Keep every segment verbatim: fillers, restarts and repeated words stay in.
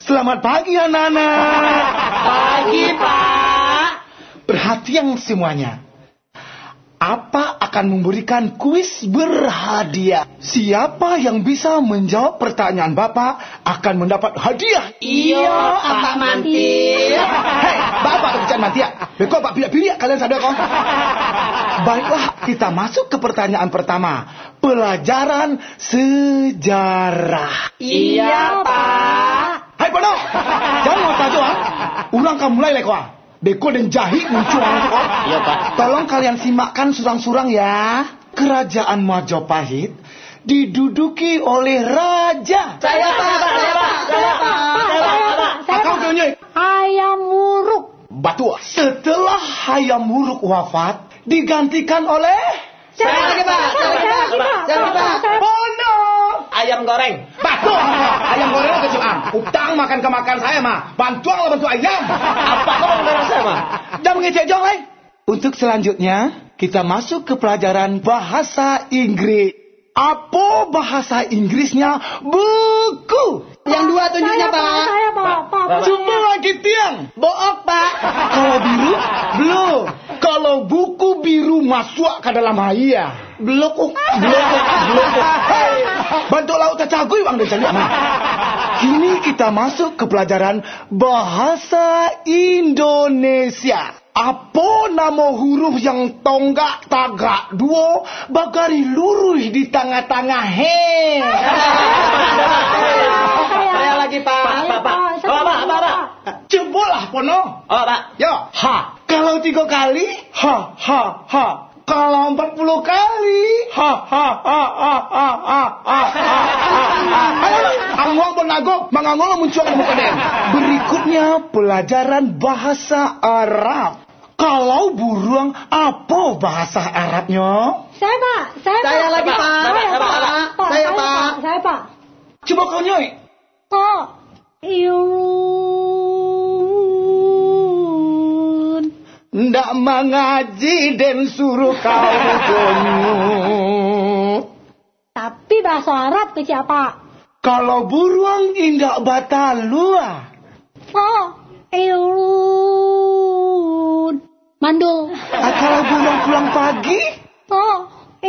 Selamat pagi anak-anak. Pagi, Pak. Perhatian semuanya. Apa akan memberikan kuis berhadiah. Siapa yang bisa menjawab pertanyaan Bapak akan mendapat hadiah. Iya, Pak Manti. Hei, Bapak kerjaan Manti ya. Beko Pak pilih-pilih kalian sadar kok. Baiklah, kita masuk ke pertanyaan pertama. Pelajaran sejarah. Iya, Pak. Hai Pono, jangan mau tahu ah. Ulang kamu mulai lekwa. Beko dan jahit muncul. Iya, Pak. Tolong kalian simakkan surang-surang ya. Kerajaan Majapahit diduduki oleh raja. Saya, Pak. Saya, Pak. Saya, Pak. Saya, Pak. Saya, Kau tunjuk. Hayam Wuruk. Batu. Setelah Hayam Wuruk wafat, digantikan oleh Saya lagi, Pak. Saya lagi, Pak. Saya lagi, Pak. Pono. Ayam goreng. Batu. Ayam goreng ke Jepang. Utang makan ke makan saya mah. Bantuan lah bantu ayam. Apa kau goreng saya, Pak? Jangan mengecek jong, eh. Untuk selanjutnya, kita masuk ke pelajaran bahasa Inggris. Apa bahasa Inggrisnya? Buku. Yang dua tunjuknya, Saya, Pak. Saya, Pak. Pak. Pak. Coba lagi tiang. Book, Pak. Kalau biru, belum. Kalau buku biru masuk ke dalam haya. Blokuk. Blokuk, blokuk. Hei, bantu laut cacagui bang dan cari. Kini kita masuk ke pelajaran bahasa Indonesia. Apa nama huruf yang tonggak tagak dua bagari lurus di tengah-tengah he? Saya lagi, Pak. Pak, Pak. Pak, Pak, Pak. Cobalah Pono. Oh, Pak. Yo, ha. Kalau tiga kali, ha, ha, ha. Kalau empat puluh kali, ha, ha, ha, ha, ha, ha, ha, ha. Ayo, angwang penago, mangangol muncul ke muka den. Berikutnya pelajaran bahasa Arab. Kalau burung, apa bahasa Arabnya? Saya, Pak. Saya, Saya Pak. lagi, Pak. Saya, Saya, Pak. Pak. Pak. Saya, Saya, Pak. Pak. Saya, Pak. Coba kau nyoy. Pak. Irun. Ndak mengaji dan suruh kau bunyi. Tapi bahasa Arab ke siapa? Kalau burung indak batalua. Pak. Irun. Mandul. Ah, kalau burung pulang pagi, Pak.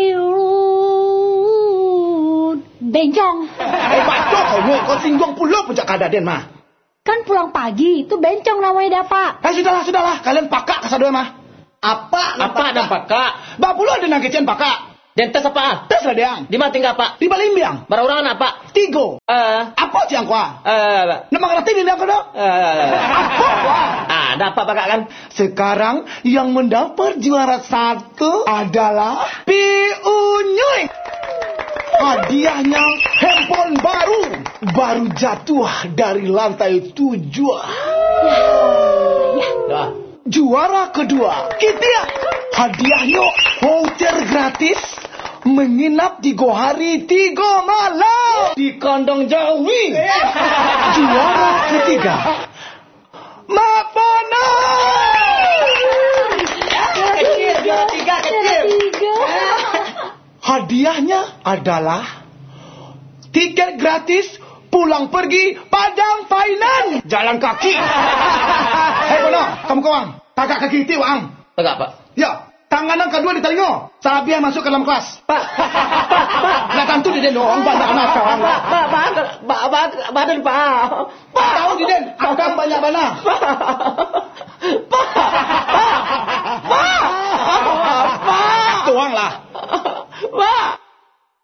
Irun. Bencong. eh batok kau nyoy, kau singgung pulau puncak kadaden mah. Kan pulang pagi, itu bencong namanya dah, Pak. Eh sudahlah, sudahlah, kalian pakak kesadua mah. Apa? Apa dan Pak? Bak pulau ada nangkecian pakak. Dan tes apa? Tes lah diang. Di mana tinggal, Pak? Di Balimbiang. Beraurangan apa? Tigo. Eh, Apa ciang kuah? eh, Nama ngerti di aku dong. eh. Apa kuah? Ah, ada apa, Pak kan? Sekarang yang mendapat juara satu adalah Piunyuy. Hadiahnya handphone baru. Baru jatuh dari lantai tujuh. Dah. Juara kedua, kita hadiahnya voucher gratis menginap tiga hari tiga malam di kandang Jawi. Juara ketiga, Mapono. Kecil, juara tiga, kecil. Tiga. Hadiahnya adalah tiket gratis pulang pergi Padang Finance jalan kaki. Hei Pono, kamu kawang, tagak kaki itu ang. Tegak, Pak. Ya, tangan yang kedua di telinga. Sabiah masuk ke dalam kelas. Pak, Pak, Pak. Nggak tentu di den dong, banyak anak kawan. Pak, Pak, Pak, Pak, badan, Pak. Pak tahu di den, akan banyak mana. Pak, Pak, Pak, Pak, Pak. Tuang lah. Pak.